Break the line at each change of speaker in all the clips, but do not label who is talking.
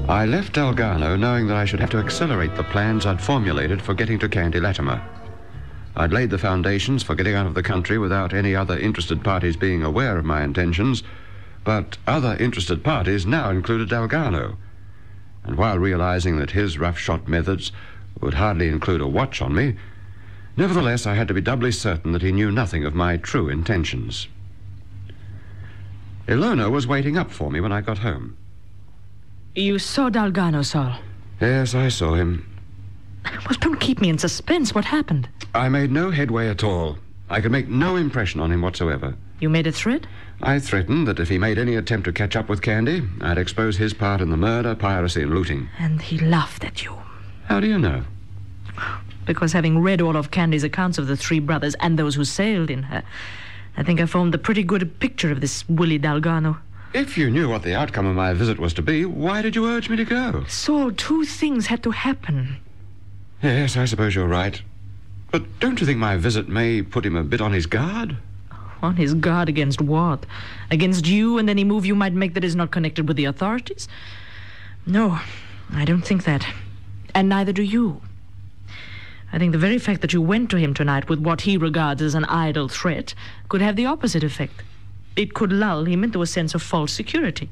I left Dalgarno knowing that I should have to accelerate the plans I'd formulated for getting to Candy Latimer. I'd laid the foundations for getting out of the country without any other interested parties being aware of my intentions, but other interested parties now included Dalgarno. And while realizing that his rough-shot methods would hardly include a watch on me, nevertheless I had to be doubly certain that he knew nothing of my true intentions. Ilona was waiting up for me when I got home.
You saw Dalgarno, Saul?
Yes, I saw him.
Well, don't keep me in suspense. What happened?
I made no headway at all. I could make no impression on him whatsoever.
You made a threat?
I threatened that if he made any attempt to catch up with Candy, I'd expose his part in the murder, piracy, and looting.
And he laughed at you.
How do you know?
Because having read all of Candy's accounts of the three brothers and those who sailed in her, I think I formed a pretty good picture of this Willie Dalgarno.
If you knew what the outcome of my visit was to be, why did you urge me to go?
Saul, two things had to happen.
Yes, I suppose you're right. But don't you think my visit may put him a bit on his guard?
On his guard against what? Against you and any move you might make that is not connected with the authorities? No, I don't think that. And neither do you. I think the very fact that you went to him tonight with what he regards as an idle threat could have the opposite effect. It could lull him into a sense of false security.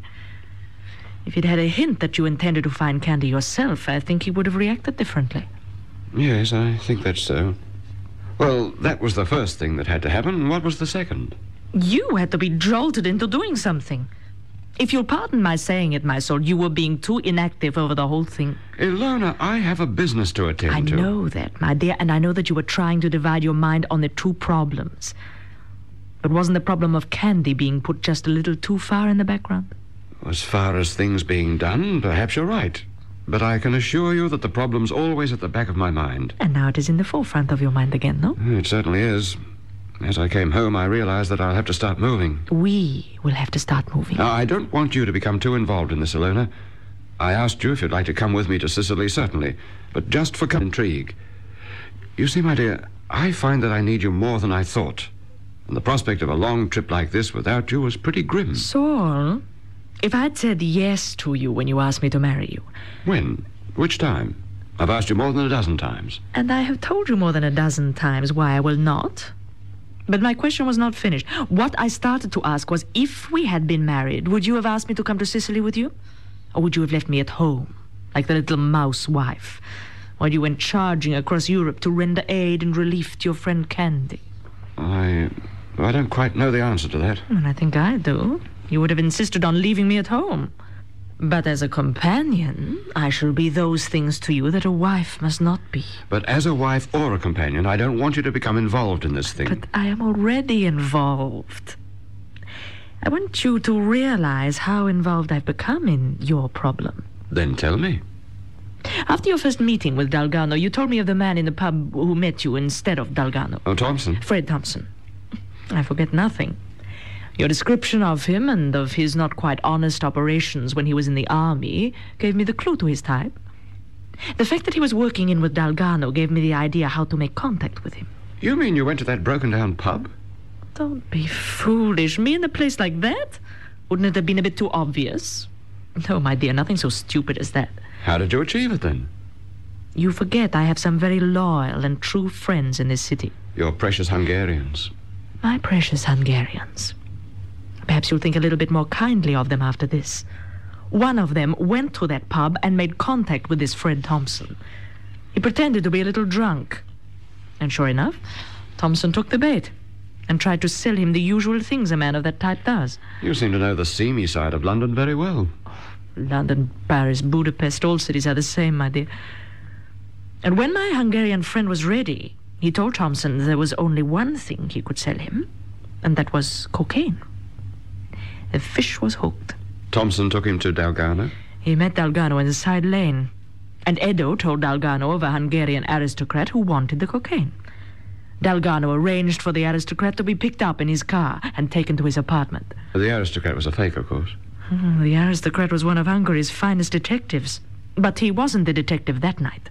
If he'd had a hint that you intended to find Candy yourself, I think he would have reacted differently.
Yes, I think that's so. Well, that was the first thing that had to happen. What was the second?
You had to be jolted into doing something. If you'll pardon my saying it, my soul, you were being too inactive over the whole thing.
Ilona, I have a business to attend to.
I know that, my dear, and I know that you were trying to divide your mind on the two problems. But wasn't the problem of Candy being put just a little too far in the background?
As far as things being done, perhaps you're right. But I can assure you that the problem's always at the back of my mind.
And now it is in the forefront of your mind again, no?
It certainly is. As I came home, I realized that I'll have to start moving.
We will have to start moving.
Now, I don't want you to become too involved in this, Ilona. I asked you if you'd like to come with me to Sicily, certainly, but just for intrigue. You see, my dear, I find that I need you more than I thought. And the prospect of a long trip like this without you was pretty grim.
Saul, if I'd said yes to you when you asked me to marry you...
When? Which time? I've asked you more than a dozen times.
And I have told you more than a dozen times why I will not. But my question was not finished. What I started to ask was, if we had been married, would you have asked me to come to Sicily with you? Or would you have left me at home, like the little mouse wife, while you went charging across Europe to render aid and relief to your friend Candy?
I don't quite know the answer to that.
And I think I do. You would have insisted on leaving me at home. But as a companion, I shall be those things to you that a wife must not be.
But as a wife or a companion, I don't want you to become involved in this thing.
But I am already involved. I want you to realize how involved I've become in your problem.
Then tell me.
After your first meeting with Dalgarno, you told me of the man in the pub who met you instead of Dalgarno.
Oh, Thompson?
Fred Thompson. I forget nothing. Your description of him and of his not quite honest operations when he was in the army gave me the clue to his type. The fact that he was working in with Dalgarno gave me the idea how to make contact with him.
You mean you went to that broken-down pub?
Don't be foolish. Me in a place like that? Wouldn't it have been a bit too obvious? No, my dear, nothing so stupid as that.
How did you achieve it, then?
You forget I have some very loyal and true friends in this city.
Your precious Hungarians.
My precious Hungarians. Perhaps you'll think a little bit more kindly of them after this. One of them went to that pub and made contact with this Fred Thompson. He pretended to be a little drunk. And sure enough, Thompson took the bait and tried to sell him the usual things a man of that type does.
You seem to know the seamy side of London very well.
London, Paris, Budapest, all cities are the same, my dear. And when my Hungarian friend was ready, he told Thompson there was only one thing he could sell him, and that was cocaine. The fish was hooked.
Thompson took him to Dalgarno?
He met Dalgarno in the side lane, and Edo told Dalgarno of a Hungarian aristocrat who wanted the cocaine. Dalgarno arranged for the aristocrat to be picked up in his car and taken to his apartment.
The aristocrat was a fake, of course.
The aristocrat was one of Hungary's finest detectives, but he wasn't the detective that night.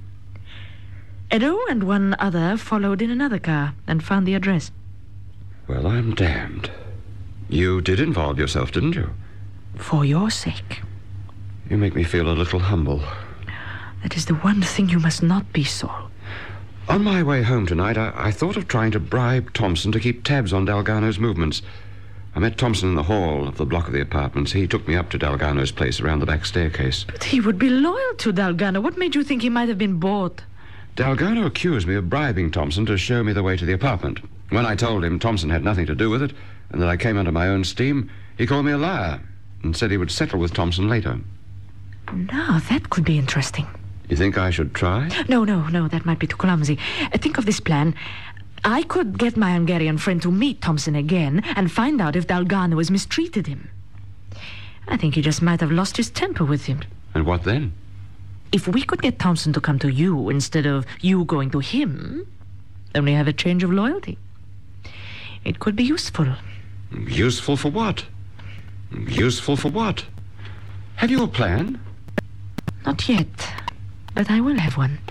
Edo and one other followed in another car and found the address.
Well, I'm damned. You did involve yourself, didn't you?
For your sake.
You make me feel a little humble.
That is the one thing you must not be, Saul.
On my way home tonight, I thought of trying to bribe Thompson to keep tabs on Dalgano's movements. I met Thompson in the hall of the block of the apartments. He took me up to Dalgano's place around the back staircase.
But he would be loyal to Dalgano. What made you think he might have been bought?
Dalgano accused me of bribing Thompson to show me the way to the apartment. When I told him Thompson had nothing to do with it and that I came under my own steam, he called me a liar and said he would settle with Thompson later.
Now, that could be interesting.
You think I should try?
No, that might be too clumsy. Think of this plan. I could get my Hungarian friend to meet Thompson again and find out if Dalgano has mistreated him. I think he just might have lost his temper with him.
And what then?
If we could get Thompson to come to you instead of you going to him, then we have a change of loyalty. It could be useful.
Useful for what? Useful for what? Have you a plan?
Not yet, but I will have one.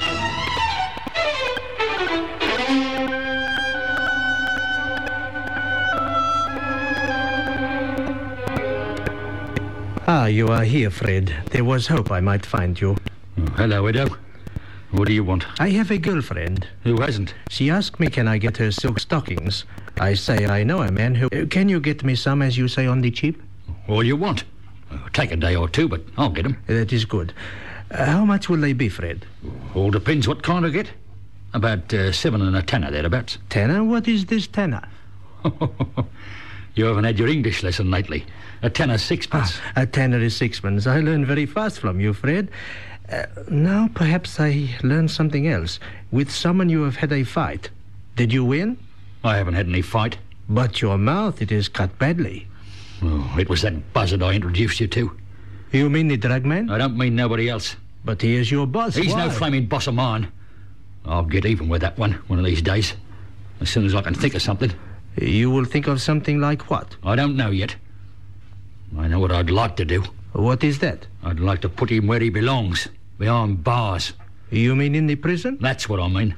Ah, you are here, Fred. There was hope I might find you.
Oh, hello, Edo. What do you want?
I have a girlfriend.
Who hasn't?
She asked me can I get her silk stockings. I say I know a man who... can you get me some, as you say, on the cheap?
All you want. Take a day or two, but I'll get them.
That is good. How much will they be, Fred?
All depends what kind I get. About 7 and a tenner, thereabouts.
Tenner? What is this tenner?
You haven't had your English lesson lately. A tenner sixpence.
A tenner is sixpence. I learn very fast from you, Fred. Now perhaps I learn something else. With someone you have had a fight. Did you win?
I haven't had any fight.
But your mouth, it is cut badly.
Oh, it was that buzzard I introduced you to.
You mean the drug man?
I don't mean nobody else.
But he is your boss.
He's
Why?
no flaming boss of mine. I'll get even with that one of these days. As soon as I can think of something.
You will think of something like what?
I don't know yet. I know what I'd like to do.
What is that?
I'd like to put him where he belongs. Behind bars.
You mean in the prison?
That's what I mean.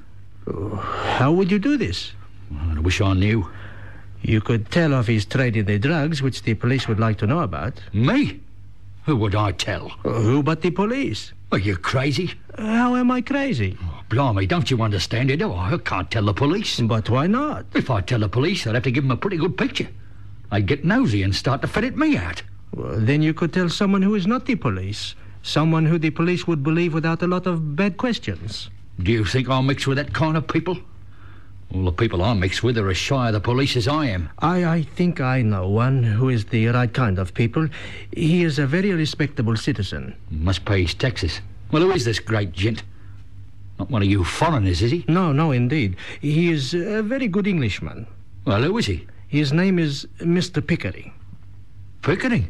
How would you do this?
I wish I knew.
You could tell of his trade in the drugs, which the police would like to know about.
Me? Who would I tell?
Who but the police?
Are you crazy?
How am I crazy?
Oh, blimey, don't you understand it? Oh, I can't tell the police.
But why not?
If I tell the police, I'd have to give them a pretty good picture. I'd get nosy and start to ferret me out.
Well, then you could tell someone who is not the police. Someone who the police would believe without a lot of bad questions.
Do you think I'll mix with that kind of people? All the people I mix with are as shy of the police as I am.
I think I know one who is the right kind of people. He is a very respectable citizen.
Must pay his taxes. Well, who is this great gent? Not one of you foreigners, is he?
No, indeed. He is a very good Englishman.
Well, who is he?
His name is Mr. Pickering.
Pickering?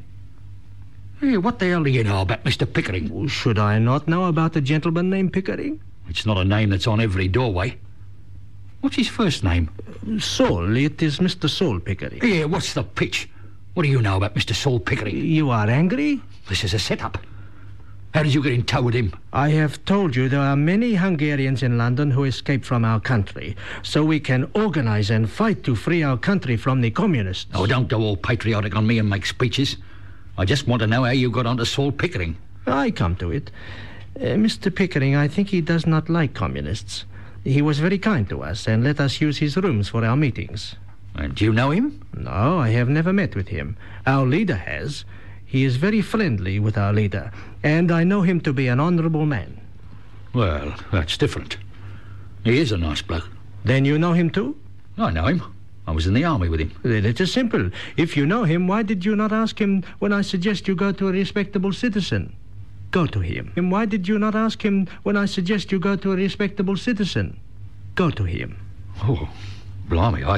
Hey, what the hell do you know about Mr. Pickering?
Should I not know about a gentleman named Pickering?
It's not a name that's on every doorway. What's his first name?
Saul. It is Mr. Saul Pickering.
Yeah, what's the pitch? What do you know about Mr. Saul Pickering?
You are angry?
This is a setup. How did you get in tow with him?
I have told you there are many Hungarians in London who escaped from our country, so we can organize and fight to free our country from the communists.
Oh, don't go all patriotic on me and make speeches. I just want to know how you got onto Saul Pickering.
I come to it. Mr. Pickering, I think he does not like communists. He was very kind to us and let us use his rooms for our meetings.
And do you know him?
No, I have never met with him. Our leader has. He is very friendly with our leader, and I know him to be an honourable man.
Well, that's different. He is a nice bloke.
Then you know him too?
I know him. I was in the army with him.
Then it is simple. If you know him, why did you not ask him when I suggest you go to a respectable citizen? Go to him. And why did you not ask him when I suggest you go to a respectable citizen? Go to him.
Oh, blimey,